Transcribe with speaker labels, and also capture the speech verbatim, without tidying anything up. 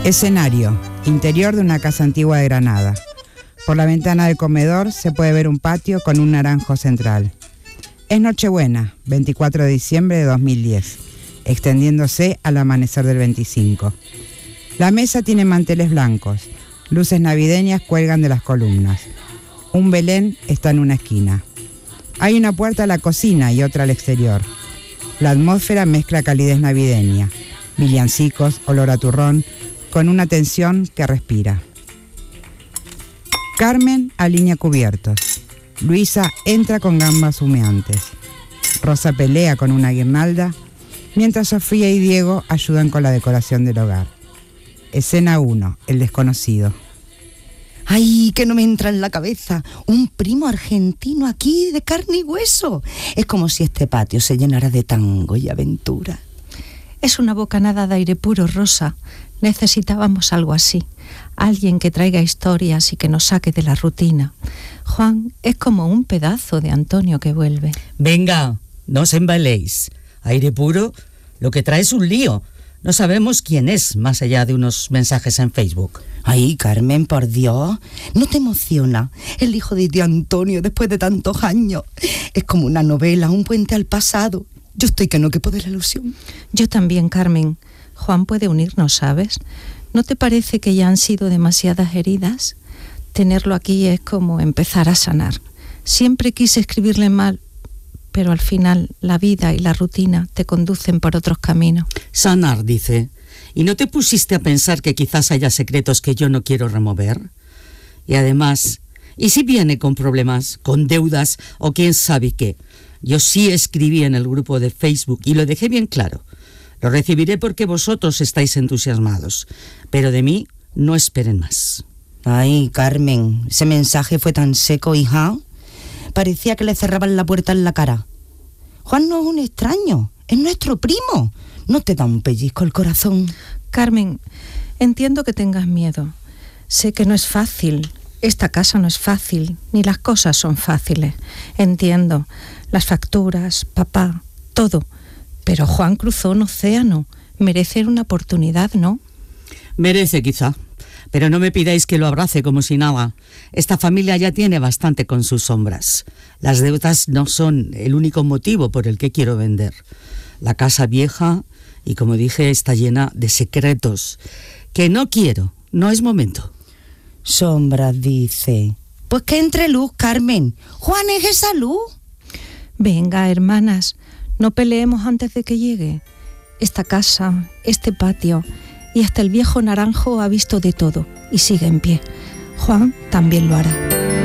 Speaker 1: Escenario: interior de una casa antigua de Granada. Por la ventana del comedor se puede ver un patio con un naranjo central. Es Nochebuena, veinticuatro de diciembre de dos mil diez, extendiéndose al amanecer del veinticinco. La mesa tiene manteles blancos, luces navideñas cuelgan de las columnas. Un Belén está en una esquina. Hay una puerta a la cocina y otra al exterior. La atmósfera mezcla calidez navideña, villancicos, olor a turrón, con una tensión que respira. Carmen alinea cubiertos. Luisa entra con gambas humeantes. Rosa pelea con una guirnalda, mientras Sofía y Diego ayudan con la decoración del hogar. Escena uno, el desconocido.
Speaker 2: ¡Ay, que no me entra en la cabeza! Un primo argentino aquí de carne y hueso. Es como si este patio se llenara de tango y aventura.
Speaker 3: Es una bocanada de aire puro, Rosa. Necesitábamos algo así. Alguien que traiga historias y que nos saque de la rutina. Juan es como un pedazo de Antonio que vuelve.
Speaker 4: Venga, no os embaléis. Aire puro, lo que trae es un lío. No sabemos quién es, más allá de unos mensajes en Facebook.
Speaker 2: Ay, Carmen, por Dios, ¿no te emociona el hijo de tío Antonio después de tantos años? Es como una novela, un puente al pasado. Yo estoy que no quepo de la ilusión.
Speaker 3: Yo también, Carmen. Juan puede unirnos, ¿sabes? ¿No te parece que ya han sido demasiadas heridas? Tenerlo aquí es como empezar a sanar. Siempre quise escribirle mal, pero al final la vida y la rutina te conducen por otros caminos.
Speaker 4: Sanar, dice. ¿Y no te pusiste a pensar que quizás haya secretos que yo no quiero remover? Y además, ¿y si viene con problemas, con deudas o quién sabe qué? Yo sí escribí en el grupo de Facebook y lo dejé bien claro. Lo recibiré porque vosotros estáis entusiasmados, pero de mí no esperen más.
Speaker 2: Ay, Carmen, ese mensaje fue tan seco, hija. Parecía que le cerraban la puerta en la cara. Juan no es un extraño, es nuestro primo. ¿No te da un pellizco el corazón?
Speaker 3: Carmen, entiendo que tengas miedo. Sé que no es fácil. Esta casa no es fácil, ni las cosas son fáciles. Entiendo. Las facturas, papá, todo. Pero Juan cruzó un océano. Merece una oportunidad, ¿no?
Speaker 4: Merece, quizá. Pero no me pidáis que lo abrace como si nada. Esta familia ya tiene bastante con sus sombras. Las deudas no son el único motivo por el que quiero vender. La casa vieja, y como dije, está llena de secretos. Que no quiero, no es momento.
Speaker 2: Sombras, dice. Pues que entre luz, Carmen. Juan es esa luz.
Speaker 3: Venga, hermanas, no peleemos antes de que llegue. Esta casa, este patio y hasta el viejo naranjo ha visto de todo y sigue en pie. Juan también lo hará.